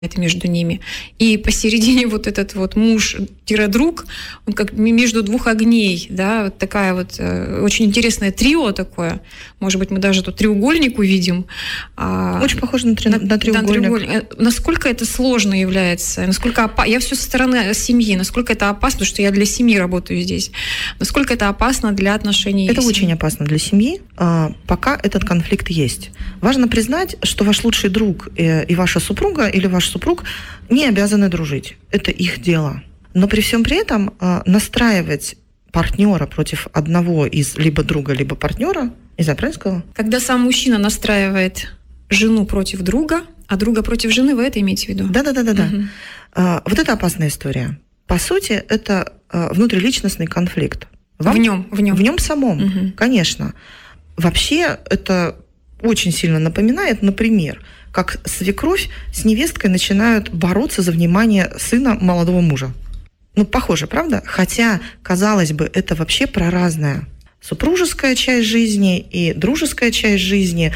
это между ними. И посередине вот этот вот муж-друг, он как между двух огней, да, вот такая вот очень интересное трио такое. Может быть, мы даже тут треугольник увидим. Очень похоже на треугольник. Насколько это сложно является? Насколько я все со стороны семьи. Насколько это опасно, потому что я для семьи работаю здесь. Насколько это опасно для отношений? Это очень опасно для семьи, пока этот конфликт есть. Важно признать, что ваш лучший друг и ваша супруга или ваш супруг не обязаны дружить. Это их дело. Но при всем при этом настраивать партнера против одного из либо друга, либо партнера, не знаю, правильно сказала? Когда сам мужчина настраивает жену против друга, а друга против жены, вы это имеете в виду? Да. Угу. Вот это опасная история. По сути, это внутриличностный конфликт. В нем самом, угу. Конечно. Вообще это очень сильно напоминает, например, как свекровь с невесткой начинают бороться за внимание сына молодого мужа. Похоже, правда? Хотя, казалось бы, это вообще про разное. Супружеская часть жизни и дружеская часть жизни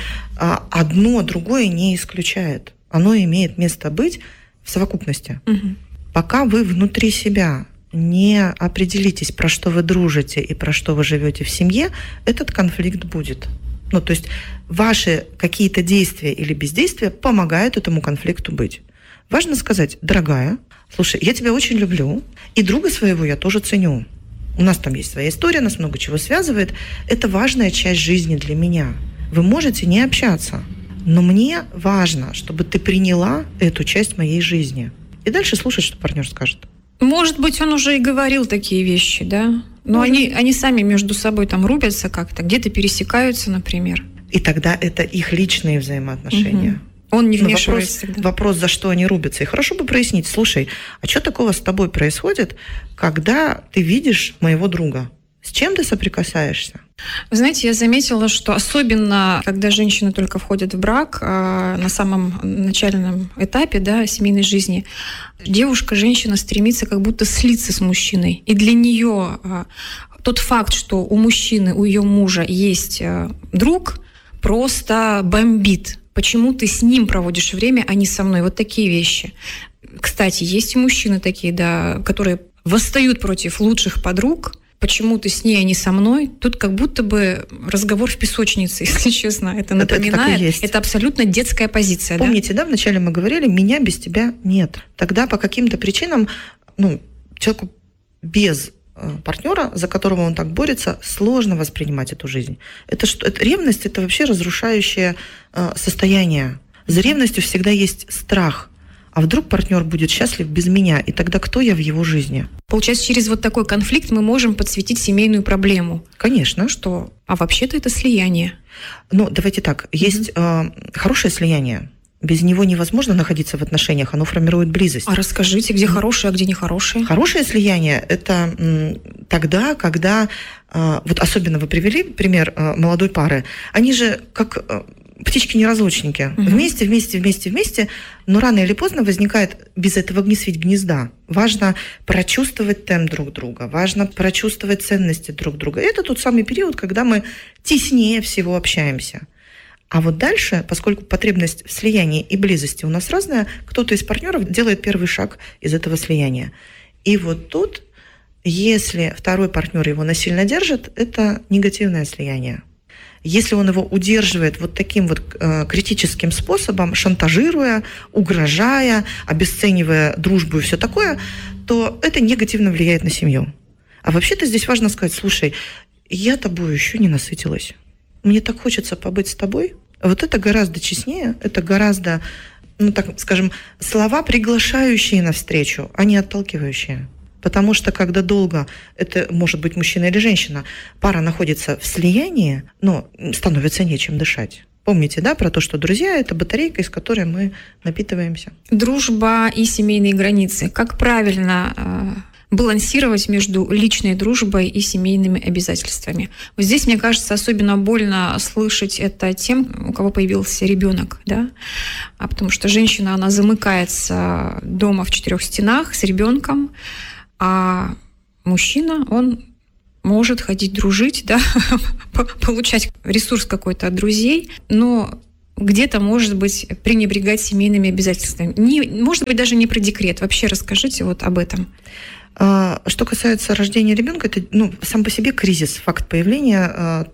одно другое не исключает. Оно имеет место быть в совокупности. Угу. Пока вы внутри себя не определитесь, про что вы дружите и про что вы живете в семье, этот конфликт будет. То есть ваши какие-то действия или бездействия помогают этому конфликту быть. Важно сказать: дорогая, слушай, я тебя очень люблю, и друга своего я тоже ценю. У нас там есть своя история, нас много чего связывает. Это важная часть жизни для меня. Вы можете не общаться, но мне важно, чтобы ты приняла эту часть моей жизни. И дальше слушать, что партнер скажет. Может быть, он уже и говорил такие вещи, да? Но они сами между собой там рубятся как-то, где-то пересекаются, например. И тогда это их личные взаимоотношения. Угу. Он не вмешивается. Вопрос, за что они рубятся. И хорошо бы прояснить: слушай, а что такого с тобой происходит, когда ты видишь моего друга? С чем ты соприкасаешься? Вы знаете, я заметила, что особенно, когда женщины только входят в брак, на самом начальном этапе, да, семейной жизни, женщина стремится как будто слиться с мужчиной. И для нее тот факт, что у мужчины, у ее мужа есть друг, просто бомбит. Почему ты с ним проводишь время, а не со мной? Вот такие вещи. Кстати, есть и мужчины такие, да, которые восстают против лучших подруг. Почему ты с ней, а не со мной? Тут как будто бы разговор в песочнице, если честно. Это напоминает. Это абсолютно детская позиция. Помните, да, вначале мы говорили: меня без тебя нет. Тогда по каким-то причинам человеку без партнера, за которого он так борется, сложно воспринимать эту жизнь. Ревность – это вообще разрушающее состояние. За ревностью всегда есть страх. А вдруг партнер будет счастлив без меня, и тогда кто я в его жизни? Получается, через вот такой конфликт мы можем подсветить семейную проблему. Конечно. А вообще-то это слияние. Давайте так. Есть хорошее слияние. Без него невозможно находиться в отношениях, оно формирует близость. А расскажите, где хорошее, а где нехорошее? Хорошее слияние – это тогда, когда, особенно вы привели пример молодой пары, они же как птички-неразлучники. Вместе, но рано или поздно возникает без этого свить гнезда. Важно прочувствовать темп друг друга, важно прочувствовать ценности друг друга. И это тот самый период, когда мы теснее всего общаемся. А вот дальше, поскольку потребность в слиянии и близости у нас разная, кто-то из партнеров делает первый шаг из этого слияния. И вот тут, если второй партнер его насильно держит, это негативное слияние. Если он его удерживает вот таким вот критическим способом, шантажируя, угрожая, обесценивая дружбу и все такое, то это негативно влияет на семью. А вообще-то здесь важно сказать: слушай, я тобой еще не насытилась. Мне так хочется побыть с тобой. Вот это гораздо честнее, это гораздо, так скажем, слова, приглашающие навстречу, а не отталкивающие. Потому что когда долго, это может быть мужчина или женщина, пара находится в слиянии, но становится нечем дышать. Помните, да, про то, что друзья – это батарейка, из которой мы напитываемся. Дружба и семейные границы. Как правильно балансировать между личной дружбой и семейными обязательствами? Вот здесь, мне кажется, особенно больно слышать это тем, у кого появился ребенок, да? Потому что женщина, она замыкается дома в 4 стенах с ребенком, а мужчина, он может ходить дружить, да, получать ресурс какой-то от друзей, но где-то, может быть, пренебрегать семейными обязательствами? Может быть, даже не про декрет. Вообще расскажите вот об этом. Что касается рождения ребенка, это сам по себе кризис, факт появления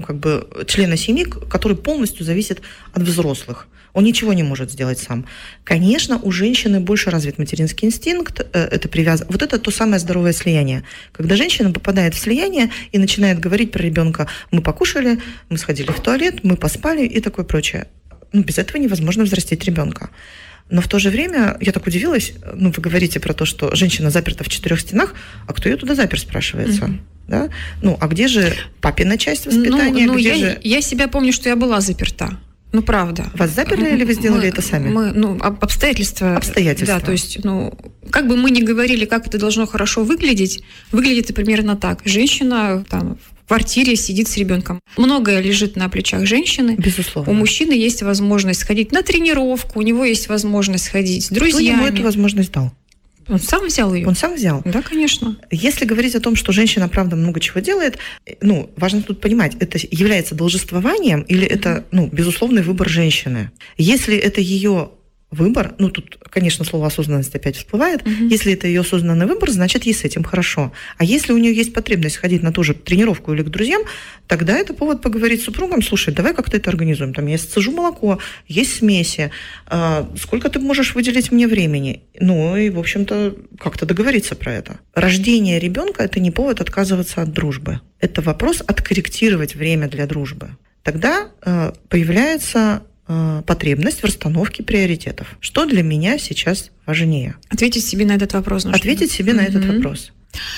члена семьи, который полностью зависит от взрослых. Он ничего не может сделать сам. Конечно, у женщины больше развит материнский инстинкт, это привязано. Вот это то самое здоровое слияние. Когда женщина попадает в слияние и начинает говорить про ребенка: мы покушали, мы сходили в туалет, мы поспали и такое прочее. Без этого невозможно взрастить ребенка. Но в то же время я так удивилась, вы говорите про то, что женщина заперта в 4 стенах, а кто ее туда запер, спрашивается? Да? А где же папина часть воспитания? Я себя помню, что я была заперта. Правда. Вас заперли или вы сделали это сами? Обстоятельства. Да, то есть, как бы мы ни говорили, как это должно хорошо выглядеть, выглядит это примерно так. Женщина в квартире сидит с ребенком. Многое лежит на плечах женщины. Безусловно. У мужчины есть возможность сходить на тренировку, у него есть возможность сходить с друзьями. Кто ему эту возможность дал? Он сам взял ее. Он сам взял? Да, конечно. Если говорить о том, что женщина, правда, много чего делает, важно тут понимать, это является должествованием или это, безусловный выбор женщины. Если это ее выбор, тут, конечно, слово осознанность опять всплывает, если это ее осознанный выбор, значит, ей с этим хорошо. А если у нее есть потребность ходить на ту же тренировку или к друзьям, тогда это повод поговорить с супругом: слушай, давай как-то это организуем. Я сцежу молоко, есть смеси, сколько ты можешь выделить мне времени? И, в общем-то, как-то договориться про это. Рождение ребенка – это не повод отказываться от дружбы. Это вопрос откорректировать время для дружбы. Тогда появляется потребность в расстановке приоритетов. Что для меня сейчас важнее? Ответить себе на этот вопрос. Ответить себе на этот вопрос.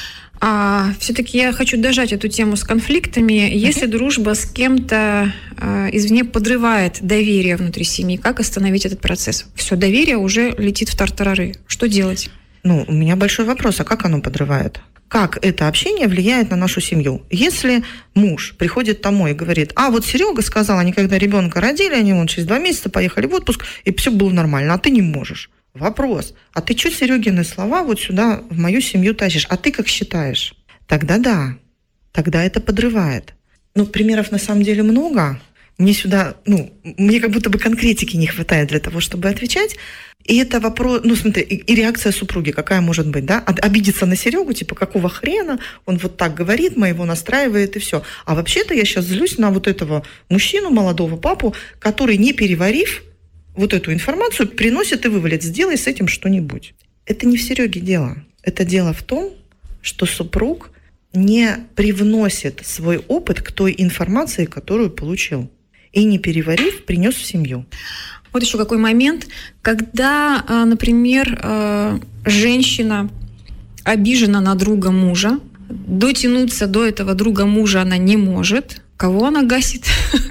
Все-таки я хочу дожать эту тему с конфликтами. Если дружба с кем-то извне подрывает доверие внутри семьи, как остановить этот процесс? Все, доверие уже летит в тартарары. Что делать? У меня большой вопрос. А как оно подрывает? Как это общение влияет на нашу семью? Если муж приходит домой и говорит: вот Серега сказал, они когда ребенка родили, они через 2 месяца поехали в отпуск, и все было нормально, а ты не можешь. Вопрос: а ты что Серегины слова вот сюда в мою семью тащишь? А ты как считаешь? Тогда да, тогда это подрывает. Примеров на самом деле много. Мне как будто бы конкретики не хватает для того, чтобы отвечать. И это вопрос, смотри, и реакция супруги какая может быть, да? Обидеться на Серегу, какого хрена, он вот так говорит, моего настраивает и все. А вообще-то я сейчас злюсь на вот этого мужчину, молодого папу, который, не переварив вот эту информацию, приносит и вывалит: сделай с этим что-нибудь. Это не в Сереге дело. Это дело в том, что супруг не привносит свой опыт к той информации, которую получил. И не переварив, принес в семью. Вот еще какой момент, когда, например, женщина обижена на друга мужа, дотянуться до этого друга мужа она не может. Кого она гасит?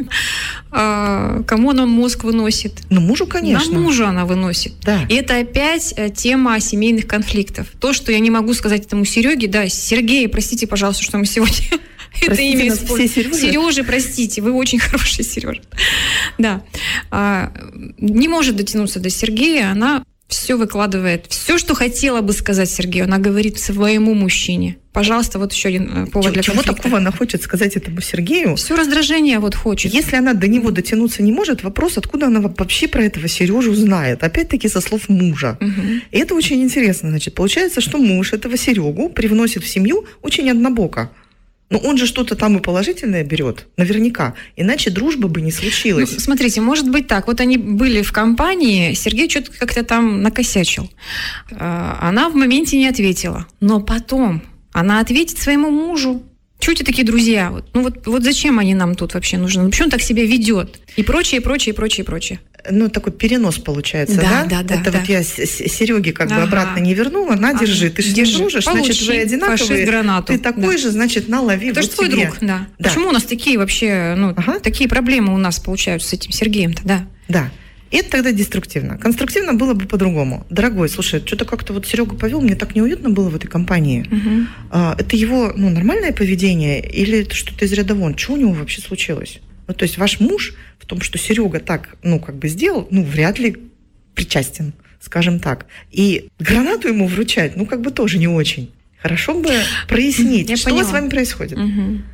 Кому она мозг выносит? Мужу, конечно. На мужа она выносит. Да. И это опять тема семейных конфликтов. То, что я не могу сказать этому Сереге: да, Сергей, простите, пожалуйста, что мы сегодня... Это имя Сережа, простите, вы очень хороший Сережа. Да. Не может дотянуться до Сергея, она все выкладывает. Все, что хотела бы сказать Сергею, она говорит своему мужчине. Пожалуйста, вот еще один повод для конфликта. Чего такого она хочет сказать этому Сергею? Все раздражение хочет. Если она до него дотянуться не может, вопрос, откуда она вообще про этого Сережу знает? Опять-таки со слов мужа. И это очень интересно. Получается, что муж этого Серегу привносит в семью очень однобоко. Он же что-то там и положительное берет, наверняка. Иначе дружбы бы не случилось. Смотрите, может быть так. Вот они были в компании, Сергей что-то как-то там накосячил. Она в моменте не ответила. Но потом она ответит своему мужу. Чего эти такие друзья? Вот зачем они нам тут вообще нужны? Почему он так себя ведет? И прочее, прочее, прочее, прочее. Такой перенос получается, да? Да. Это вот я Сереге бы обратно не вернула. На, держи. Ты же не дружишь, значит, вы одинаковые. Ты такой же, значит, налови. Это же твой друг, да. Почему у нас такие вообще, такие проблемы у нас получаются с этим Сергеем-то, да? Да. И это тогда деструктивно. Конструктивно было бы по-другому. Дорогой, слушай, что-то как-то Серегу повел, мне так неуютно было в этой компании. Это его нормальное поведение или это что-то из ряда вон? Что у него вообще случилось? То есть ваш муж в том, что Серега так, сделал, вряд ли причастен, скажем так. И гранату ему вручать, тоже не очень. Хорошо бы прояснить, что с вами происходит.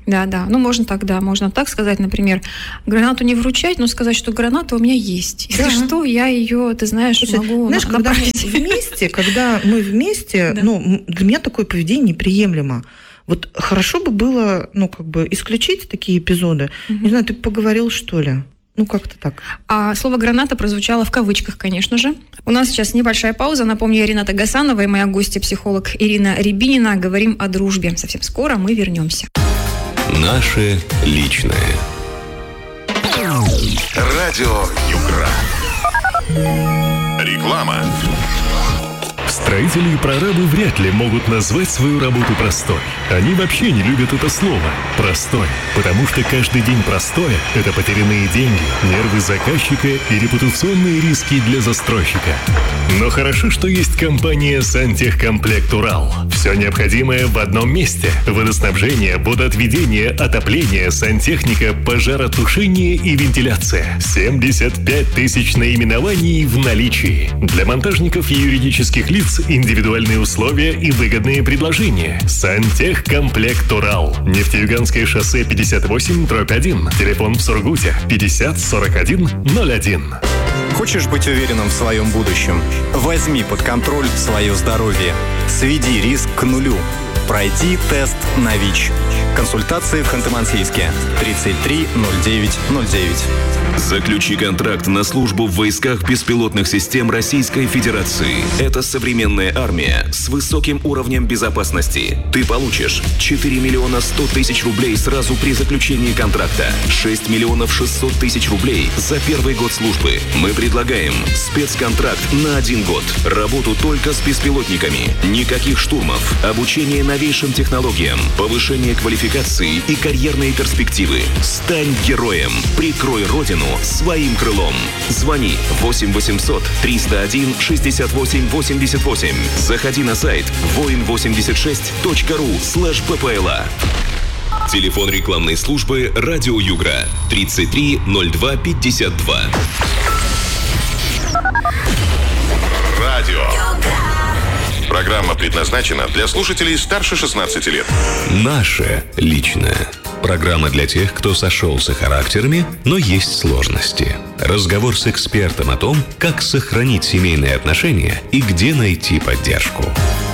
Да. Ну, можно так сказать, например, гранату не вручать, но сказать, что граната у меня есть. Если что, я ее, ты знаешь, могу направить. Когда мы вместе, для меня такое поведение неприемлемо. Вот хорошо бы было, исключить такие эпизоды. Не знаю, ты поговорил, что ли? Как-то так. А слово «граната» прозвучало в кавычках, конечно же. У нас сейчас небольшая пауза. Напомню, я Рената Гасанова и моя гостья, психолог Ирина Рябинина. Говорим о дружбе. Совсем скоро мы вернемся. Наше личное. Радио Югра. Реклама. Строители и прорабы вряд ли могут назвать свою работу простой. Они вообще не любят это слово «простой», потому что каждый день простое – это потерянные деньги, нервы заказчика и репутационные риски для застройщика. Но хорошо, что есть компания «Сантехкомплект Урал». Все необходимое в одном месте – водоснабжение, водоотведение, отопление, сантехника, пожаротушение и вентиляция. 75 тысяч наименований в наличии. Для монтажников и юридических лиц индивидуальные условия и выгодные предложения. Сантехкомплект Урал. Нефтеюганское шоссе 58/1. Телефон в Сургуте 50 41 01. Хочешь быть уверенным в своем будущем? Возьми под контроль свое здоровье. Сведи риск к нулю. Пройди тест на ВИЧ. Консультации в Ханты-Мансийске. 33 09 09. Заключи контракт на службу в войсках беспилотных систем Российской Федерации. Это современная армия с высоким уровнем безопасности. Ты получишь 4 миллиона 100 тысяч рублей сразу при заключении контракта, 6 миллионов 600 тысяч рублей за первый год службы. Мы предлагаем спецконтракт на 1 год. Работу только с беспилотниками. Никаких штурмов. Обучение новейшим технологиям. Повышение квалификации и карьерные перспективы. Стань героем. Прикрой Родину своим крылом. Звони 8 800 301 68 88. Заходи на сайт voin86.ru/ppla. Телефон рекламной службы «Радио Югра» 33 02 52. Радио. Программа предназначена для слушателей старше 16 лет. Наше личное. Программа для тех, кто сошелся характерами, но есть сложности. Разговор с экспертом о том, как сохранить семейные отношения и где найти поддержку.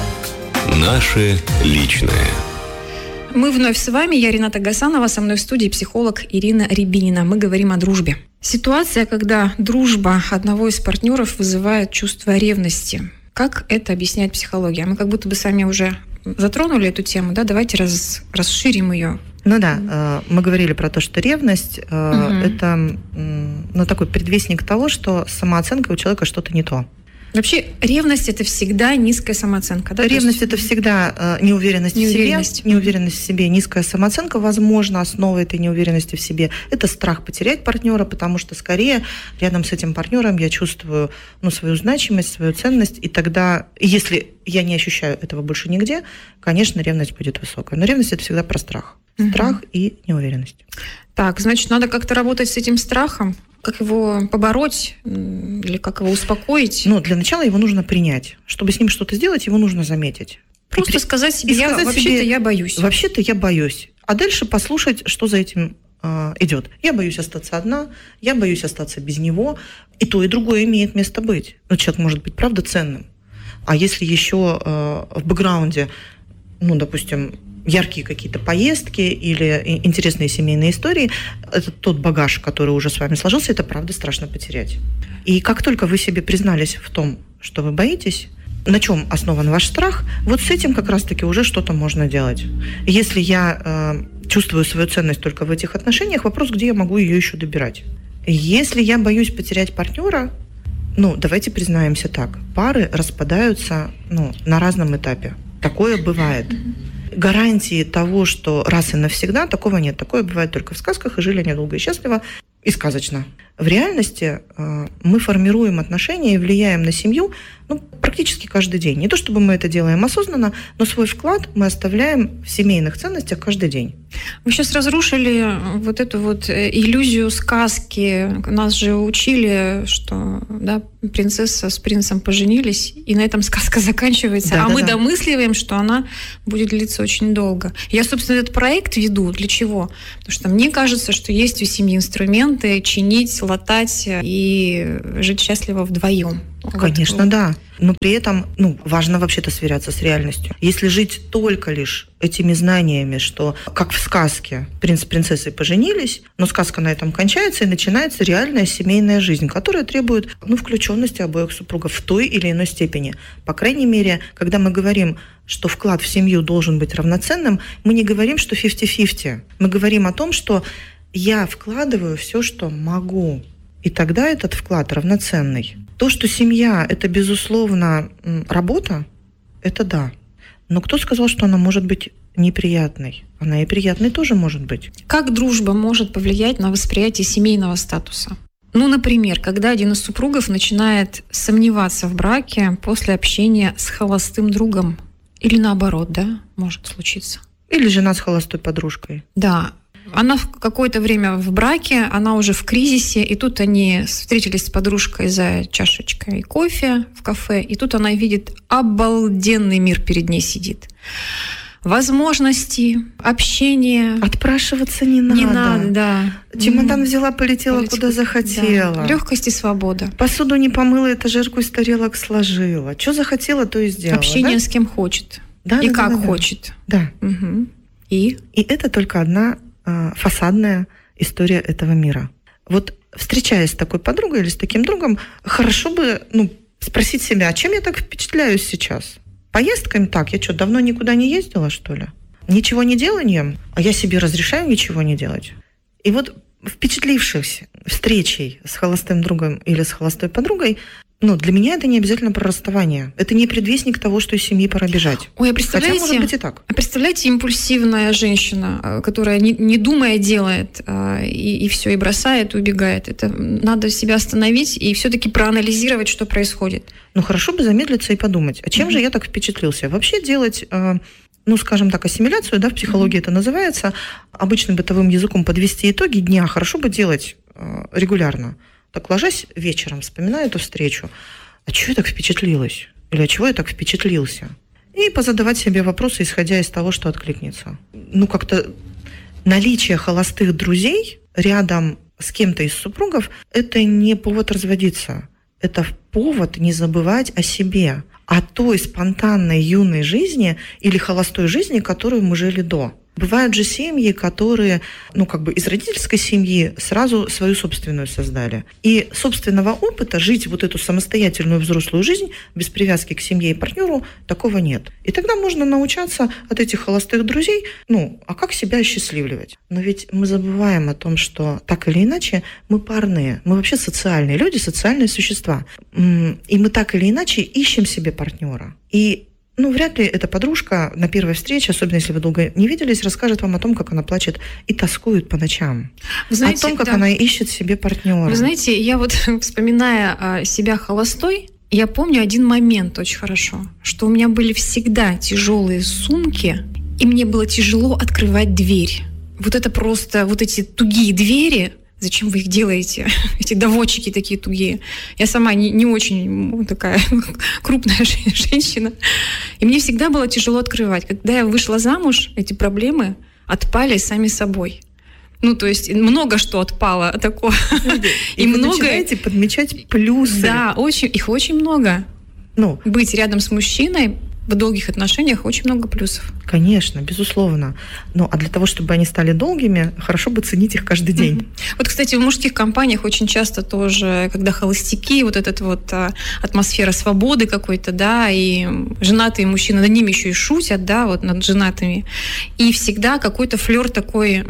Наше личное. Мы вновь с вами. Я Рената Гасанова, со мной в студии психолог Ирина Рябинина. Мы говорим о дружбе. Ситуация, когда дружба одного из партнеров вызывает чувство ревности. Как это объясняет психология? Мы как будто бы сами уже затронули эту тему, да? Давайте расширим ее. Мы говорили про то, что ревность это такой предвестник того, что с самооценкой у человека что-то не то. Вообще, ревность – это всегда низкая самооценка. Да? Ревность – это всегда неуверенность в себе, неуверенность в себе, низкая самооценка. Возможно, основа этой неуверенности в себе – это страх потерять партнера, потому что скорее рядом с этим партнером я чувствую свою значимость, свою ценность, и тогда, если я не ощущаю этого больше нигде, конечно, ревность будет высокая. Но ревность – это всегда про страх. Страх и неуверенность. Так, значит, надо как-то работать с этим страхом. Как его побороть или как его успокоить? Для начала его нужно принять. Чтобы с ним что-то сделать, его нужно заметить. Просто сказать себе, вообще-то я боюсь. Вообще-то я боюсь. А дальше послушать, что за этим идет. Я боюсь остаться одна, я боюсь остаться без него. И то, и другое имеет место быть. Человек может быть, правда, ценным. А если еще в бэкграунде, допустим, яркие какие-то поездки или интересные семейные истории, это тот багаж, который уже с вами сложился, это правда страшно потерять. И как только вы себе признались в том, что вы боитесь, на чем основан ваш страх, вот с этим как раз-таки уже что-то можно делать. Если я чувствую свою ценность только в этих отношениях, вопрос, где я могу ее еще добирать. Если я боюсь потерять партнера, давайте признаемся так, пары распадаются на разном этапе. Такое бывает. Гарантии того, что раз и навсегда, такого нет. Такое бывает только в сказках, и жили они долго и счастливо, и сказочно. В реальности мы формируем отношения и влияем на семью практически каждый день. Не то чтобы мы это делаем осознанно, но свой вклад мы оставляем в семейных ценностях каждый день. Вы сейчас разрушили вот эту вот иллюзию сказки. Нас же учили, что да, принцесса с принцем поженились, и на этом сказка заканчивается. Да, мы домысливаем, что она будет длиться очень долго. Я, собственно, этот проект веду. Для чего? Потому что мне кажется, что есть у семьи инструменты чинить, латать и жить счастливо вдвоем. Конечно, да. Но при этом, важно вообще-то сверяться с реальностью. Если жить только лишь этими знаниями, что, как в сказке, принц с принцессой поженились, но сказка на этом кончается, и начинается реальная семейная жизнь, которая требует, включенности обоих супругов в той или иной степени. По крайней мере, когда мы говорим, что вклад в семью должен быть равноценным, мы не говорим, что 50-50. Мы говорим о том, что я вкладываю все, что могу. И тогда этот вклад равноценный. То, что семья – это, безусловно, работа, это да. Но кто сказал, что она может быть неприятной? Она и приятной тоже может быть. Как дружба может повлиять на восприятие семейного статуса? Например, когда один из супругов начинает сомневаться в браке после общения с холостым другом. Или наоборот, да, может случиться. Или жена с холостой подружкой. Да. Она в какое-то время в браке, она уже в кризисе, и тут они встретились с подружкой за чашечкой кофе в кафе, и тут она видит обалденный мир перед ней сидит. Возможности, общение. Отпрашиваться не надо. Не надо, да. Чемодан взяла, полетела куда захотела. Да. Легкость и свобода. Посуду не помыла, этажерку из тарелок сложила. Что захотела, то и сделала. Общение да? с кем хочет. Да, и да, как да, хочет. Да. Угу. И это только одна фасадная история этого мира. Вот встречаясь с такой подругой или с таким другом, хорошо бы спросить себя, чем я так впечатляюсь сейчас? Поездками так? Я что, давно никуда не ездила, что ли? Ничего не деланием? А я себе разрешаю ничего не делать? И вот впечатлившись встречей с холостым другом или с холостой подругой, для меня это не обязательно про расставание. Это не предвестник того, что из семьи пора бежать. Ой, представляете, хотя, может быть, и так. Представляете, импульсивная женщина, которая не думая делает, и все, и бросает, и убегает. Это надо себя остановить и все-таки проанализировать, что происходит. Хорошо бы замедлиться и подумать, а чем же я так впечатлился? Вообще делать, скажем так, ассимиляцию, да, в психологии это называется, обычным бытовым языком подвести итоги дня хорошо бы делать регулярно. Так, ложась вечером, вспоминаю эту встречу. А чего я так впечатлилась? Или от чего я так впечатлился? И позадавать себе вопросы, исходя из того, что откликнется. Как-то наличие холостых друзей рядом с кем-то из супругов – это не повод разводиться. Это повод не забывать о себе, о той спонтанной юной жизни или холостой жизни, которую мы жили до. Бывают же семьи, которые, из родительской семьи сразу свою собственную создали. И собственного опыта жить вот эту самостоятельную взрослую жизнь без привязки к семье и партнеру, такого нет. И тогда можно научаться от этих холостых друзей, а как себя осчастливливать? Но ведь мы забываем о том, что так или иначе мы парные, мы вообще социальные люди, социальные существа. И мы так или иначе ищем себе партнера. И вряд ли эта подружка на первой встрече, особенно если вы долго не виделись, расскажет вам о том, как она плачет и тоскует по ночам. Знаете, о том, как она ищет себе партнера. Вы знаете, я вспоминая себя холостой, я помню один момент очень хорошо, что у меня были всегда тяжелые сумки, и мне было тяжело открывать дверь. Вот это просто, эти тугие двери. Зачем вы их делаете? Эти доводчики такие тугие. Я сама не очень такая крупная женщина. И мне всегда было тяжело открывать. Когда я вышла замуж, эти проблемы отпали сами собой. То есть много что отпало такого. И вы начинаете подмечать плюсы. Да, их очень много. Быть рядом с мужчиной в долгих отношениях очень много плюсов. Конечно, безусловно. А для того, чтобы они стали долгими, хорошо бы ценить их каждый день. Вот, кстати, в мужских компаниях очень часто тоже, когда холостяки, атмосфера свободы какой-то, да, и женатые мужчины над ними еще и шутят, да, над женатыми. И всегда какой-то флёр такой...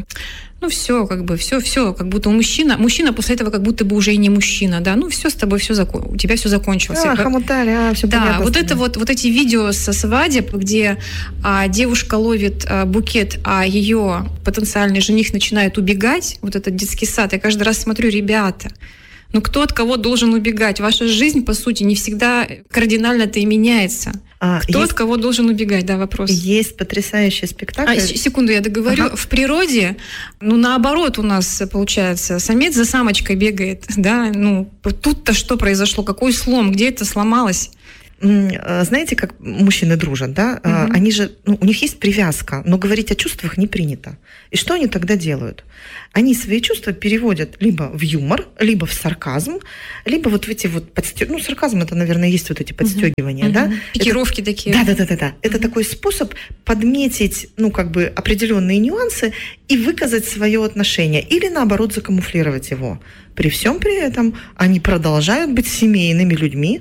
все, как будто мужчина после этого как будто бы уже и не мужчина, да, все с тобой, у тебя все закончилось. Хомутали, все да, понятно. Эти видео со свадеб, где девушка ловит букет, а ее потенциальный жених начинает убегать, этот детский сад, я каждый раз смотрю, ребята, Но кто от кого должен убегать? Ваша жизнь, по сути, не всегда кардинально-то и меняется. Кто от кого должен убегать? Да, вопрос. Есть потрясающий спектакль. Секунду, я договорю. Ага. В природе, наоборот, у нас, получается, самец за самочкой бегает. Да? Тут-то что произошло? Какой слом? Где это сломалось? Знаете, как мужчины дружат, да? Они же, у них есть привязка, но говорить о чувствах не принято. И что они тогда делают? Они свои чувства переводят либо в юмор, либо в сарказм, либо вот в эти вот сарказм, это, наверное, есть вот эти подстегивания, да? Пикировки это, такие. Да. Это такой способ подметить, определенные нюансы и выказать свое отношение, или наоборот закамуфлировать его. При всем при этом они продолжают быть семейными людьми,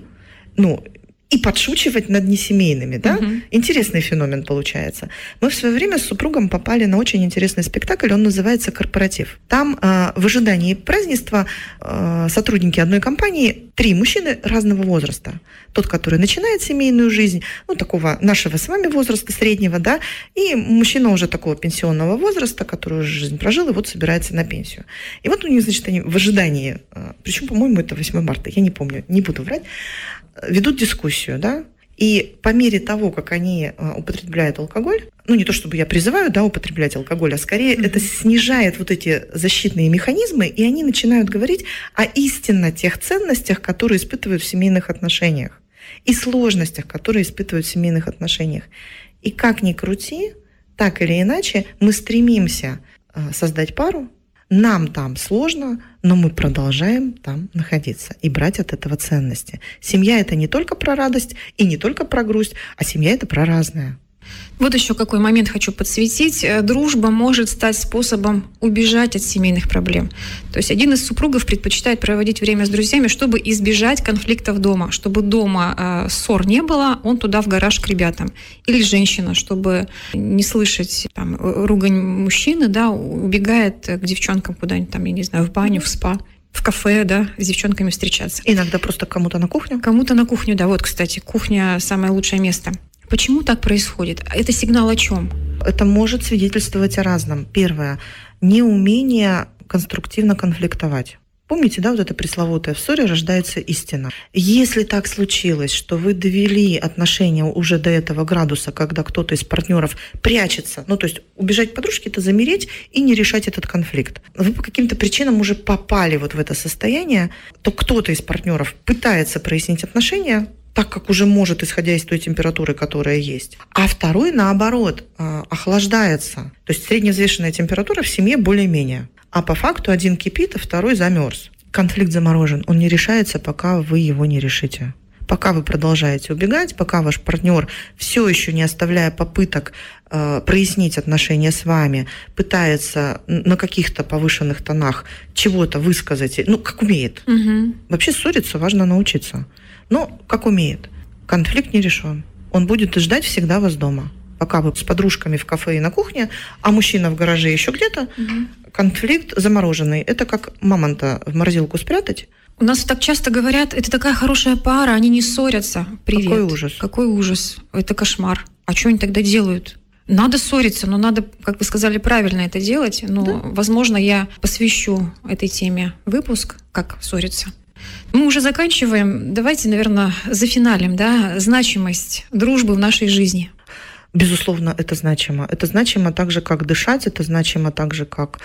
и подшучивать над несемейными, да? Интересный феномен получается. Мы в свое время с супругом попали на очень интересный спектакль, он называется «Корпоратив». Там в ожидании празднества сотрудники одной компании, 3 мужчины разного возраста. Тот, который начинает семейную жизнь, такого нашего с вами возраста, среднего, да, и мужчина уже такого пенсионного возраста, который уже жизнь прожил и вот собирается на пенсию. И вот у них, значит, они в ожидании, причем, по-моему, это 8 марта, я не помню, не буду врать, ведут дискуссию, да, и по мере того, как они употребляют алкоголь, не то чтобы я призываю, да, употреблять алкоголь, а скорее это снижает вот эти защитные механизмы, и они начинают говорить о истинно тех ценностях, которые испытывают в семейных отношениях, и сложностях, которые испытывают в семейных отношениях. И как ни крути, так или иначе, мы стремимся создать пару, нам там сложно, но мы продолжаем там находиться и брать от этого ценности. Семья – это не только про радость и не только про грусть, а семья – это про разное. Вот еще какой момент хочу подсветить. Дружба может стать способом убежать от семейных проблем. То есть один из супругов предпочитает проводить время с друзьями, чтобы избежать конфликтов дома. Чтобы дома ссор не было, он туда в гараж к ребятам. Или женщина, чтобы не слышать ругань мужчины, да, убегает к девчонкам куда-нибудь я не знаю, в баню, в спа. В кафе, да, с девчонками встречаться. Иногда просто кому-то на кухню. Кому-то на кухню, да. Вот, кстати, кухня – самое лучшее место. Почему так происходит? Это сигнал о чем? Это может свидетельствовать о разном. Первое – неумение конструктивно конфликтовать. Помните, да, вот это пресловутое «в ссоре рождается истина». Если так случилось, что вы довели отношения уже до этого градуса, когда кто-то из партнеров прячется, то есть убежать к подружке – это замереть и не решать этот конфликт. Вы по каким-то причинам уже попали вот в это состояние, то кто-то из партнеров пытается прояснить отношения, так как уже может, исходя из той температуры, которая есть. А второй, наоборот, охлаждается. То есть средневзвешенная температура в семье более-менее. А по факту один кипит, а второй замерз. Конфликт заморожен. Он не решается, пока вы его не решите. Пока вы продолжаете убегать, пока ваш партнер, все еще не оставляя попыток прояснить отношения с вами, пытается на каких-то повышенных тонах чего-то высказать, как умеет. Вообще ссориться важно научиться. Но как умеет. Конфликт не решен. Он будет ждать всегда вас дома. Пока вы с подружками в кафе и на кухне, а мужчина в гараже еще где-то, конфликт замороженный. Это как мамонта в морозилку спрятать. У нас так часто говорят, это такая хорошая пара, они не ссорятся. Привет. Какой ужас. Какой ужас. Это кошмар. А что они тогда делают? Надо ссориться, но надо, как вы сказали, правильно это делать. Возможно, я посвящу этой теме выпуск, как ссориться. Мы уже заканчиваем. Давайте, наверное, зафиналим, да, значимость дружбы в нашей жизни. Безусловно, это значимо. Это значимо так же, как дышать, это значимо так же, как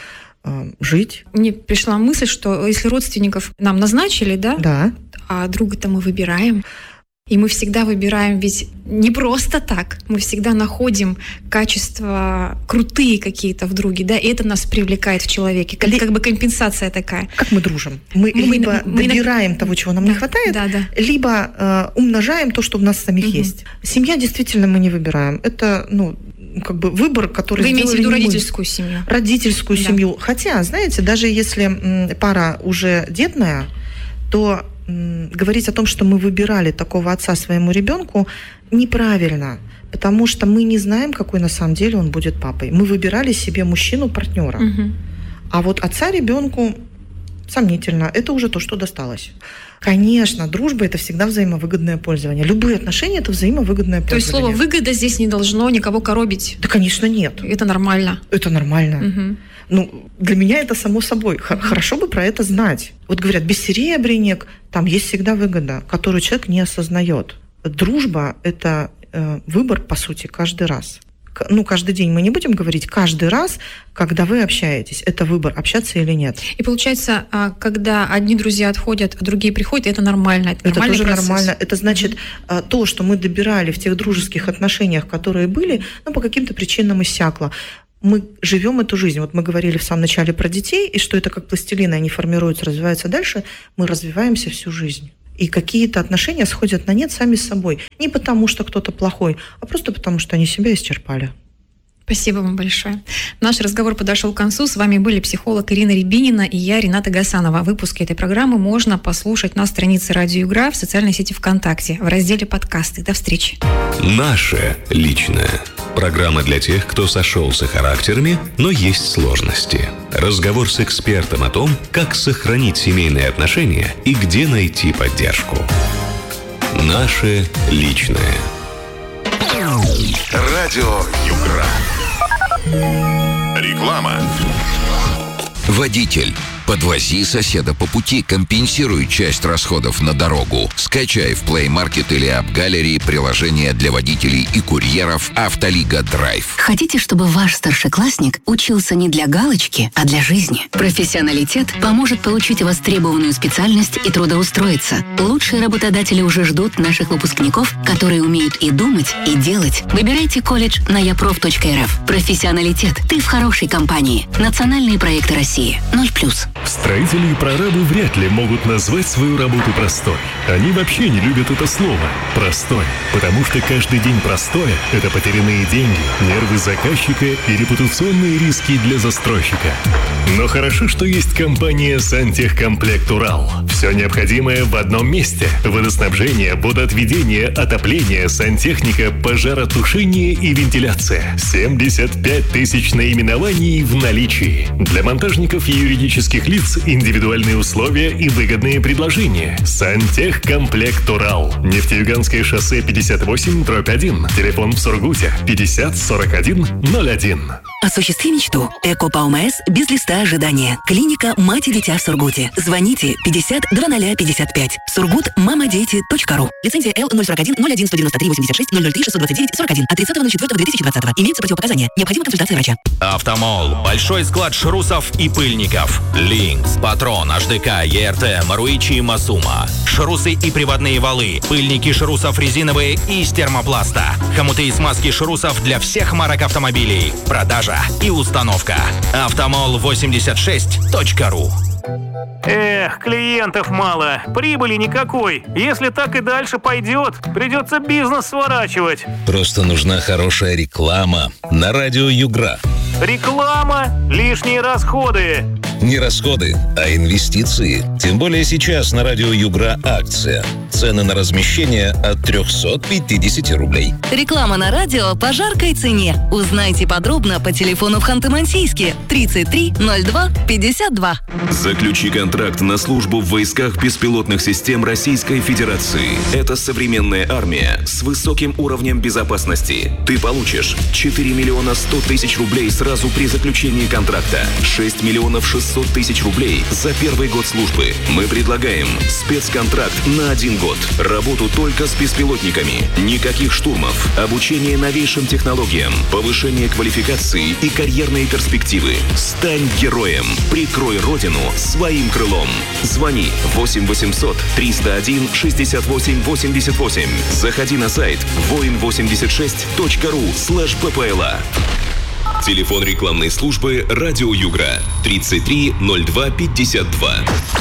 жить. Мне пришла мысль, что если родственников нам назначили, да. А друга-то мы выбираем. И мы всегда выбираем, ведь не просто так. Мы всегда находим качества крутые какие-то в друге, да, и это нас привлекает в человеке. Как бы компенсация такая. Как мы дружим? Мы либо добираем того, чего нам не хватает, либо умножаем то, что у нас самих есть. Семья действительно мы не выбираем. Это, выбор, который Вы имеете в виду родительскую мы. Семью? Родительскую семью. Хотя, знаете, даже если пара уже детная, то говорить о том, что мы выбирали такого отца своему ребенку, неправильно, потому что мы не знаем, какой на самом деле он будет папой. Мы выбирали себе мужчину-партнера. А вот отца ребенку сомнительно. Это уже то, что досталось. Конечно, дружба – это всегда взаимовыгодное пользование. Любые отношения – это взаимовыгодное пользование. То есть слово «выгода» здесь не должно никого коробить? Да, конечно, нет. Это нормально? Это нормально. Для меня это само собой. Хорошо бы про это знать. Вот говорят, бессеребренник, там есть всегда выгода, которую человек не осознает. Дружба – это выбор, по сути, каждый раз. Каждый день мы не будем говорить, каждый раз, когда вы общаетесь, это выбор, общаться или нет. И получается, когда одни друзья отходят, а другие приходят, это нормально. Это тоже процесс. Нормально. Это значит, то, что мы добирали в тех дружеских отношениях, которые были, по каким-то причинам иссякло. Мы живем эту жизнь. Вот мы говорили в самом начале про детей, и что это как пластилин, они формируются, развиваются дальше. Мы развиваемся всю жизнь. И какие-то отношения сходят на нет сами с собой. Не потому, что кто-то плохой, а просто потому, что они себя исчерпали. Спасибо вам большое. Наш разговор подошел к концу. С вами были психолог Ирина Рябинина и я, Рената Гасанова. Выпуски этой программы можно послушать на странице Радио Югра в социальной сети ВКонтакте в разделе «Подкасты». До встречи. Наше личное. Программа для тех, кто сошелся характерами, но есть сложности. Разговор с экспертом о том, как сохранить семейные отношения и где найти поддержку. Наше личное. Радио Югра. Реклама. Водитель. Подвози соседа по пути, компенсируй часть расходов на дорогу. Скачай в Play Market или App Gallery приложение для водителей и курьеров «Автолига Драйв». Хотите, чтобы ваш старшеклассник учился не для галочки, а для жизни? Профессионалитет поможет получить востребованную специальность и трудоустроиться. Лучшие работодатели уже ждут наших выпускников, которые умеют и думать, и делать. Выбирайте колледж на yaprof.rf. Профессионалитет. Ты в хорошей компании. Национальные проекты России. 0+. Строители и прорабы вряд ли могут назвать свою работу простой. Они вообще не любят это слово «простой», потому что каждый день простое – это потерянные деньги, нервы заказчика и репутационные риски для застройщика. Но хорошо, что есть компания «Сантехкомплект Урал». Все необходимое в одном месте – водоснабжение, водоотведение, отопление, сантехника, пожаротушение и вентиляция. 75 тысяч наименований в наличии. Для монтажников и юридических лиц индивидуальные условия и выгодные предложения. Сантехкомплект Урал. Нефтеюганское шоссе 58/1. Телефон в Сургуте 50 41 01. Осуществи мечту. ЭКО по ОМС без листа ожидания. Клиника «Мать и дитя» в Сургуте. Звоните 50 0055. surgutmamadeти.ru. Лицензия L041-01-193-86-003-629-41 от 30.04.2020. Имеются противопоказания. Необходима консультация врача. Автомол. Большой склад шрусов и пыльников. Линкс, Патрон, HDK, ERT, Маруичи и Масума. Шрусы и приводные валы. Пыльники шрусов резиновые и из термопласта. Хомуты и смазки шрусов для всех марок автомобилей. Продажа и установка. Автомол86.ру. Эх, клиентов мало, прибыли никакой. Если так и дальше пойдет, придется бизнес сворачивать. Просто нужна хорошая реклама на радио Югра. Реклама? Лишние расходы. Не расходы, а инвестиции. Тем более сейчас на радио Югра акция. Цены на размещение от 350 рублей. Реклама на радио по жаркой цене. Узнайте подробно по телефону в Ханты-Мансийске 33 02 52. Заключи контракт на службу в войсках беспилотных систем Российской Федерации. Это современная армия с высоким уровнем безопасности. Ты получишь 4 миллиона 100 тысяч рублей сразу при заключении контракта, 6 миллионов 600 тысяч рублей за первый год службы. Мы предлагаем спецконтракт на 1 год. Работу только с беспилотниками. Никаких штурмов. Обучение новейшим технологиям. Повышение квалификации и карьерные перспективы. Стань героем. Прикрой Родину своим крылом. Звони 8 800 301 68 88. Заходи на сайт voin86.ru/ppla. Телефон рекламной службы «Радио Югра» 33 02 52.